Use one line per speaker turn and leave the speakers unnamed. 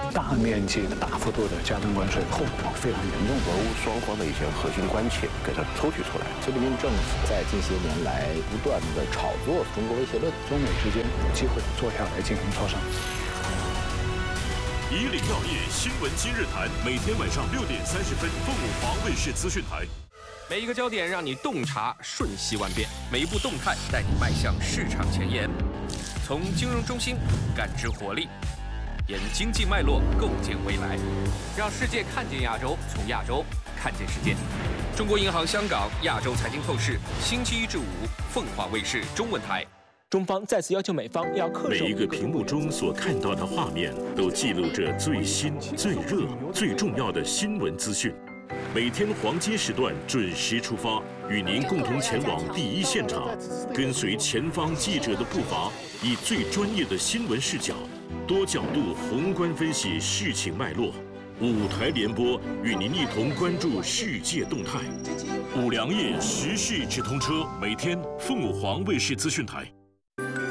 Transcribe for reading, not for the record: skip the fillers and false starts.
大面积、大幅度的加征关税，后果非常严重。
俄乌双方的一些核心关切给它抽取出来。
习近平政府在近些年来不断的炒作中国威胁论，
中美之间有机会坐下来进行磋商。
以领要业新闻今日谈，每天晚上6点30分，凤舞华卫视资讯台。
每一个焦点让你洞察瞬息万变，每一步动态带你迈向市场前沿。从金融中心感知活力，沿经济脉络构建未来，让世界看见亚洲，从亚洲看见世界。中国银行香港亚洲财经透视，星期1至5，凤华卫视中文台。
中方再次要求美方要恪守。
每一个屏幕中所看到的画面，都记录着最新、最热、最重要的新闻资讯。每天黄金时段准时出发，与您共同前往第一现场，跟随前方记者的步伐，以最专业的新闻视角，多角度宏观分析事情脉络。5台联播，与您一同关注世界动态。五粮液时事直通车，每天凤舞华卫视资讯台。